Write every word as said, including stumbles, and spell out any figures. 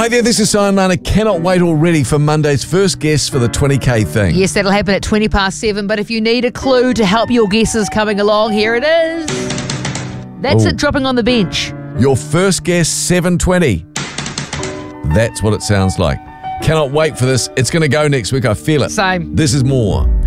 Hi there, this is Simon Nana. Cannot wait already for Monday's first guest for the twenty K thing. Yes, that'll happen at twenty past seven, but if you need a clue to help your guesses coming along, here it is. That's Ooh. it dropping on the bench. Your first guest, seven twenty. That's what it sounds like. Cannot wait for this. It's going to go next week. I feel it. Same. This is more.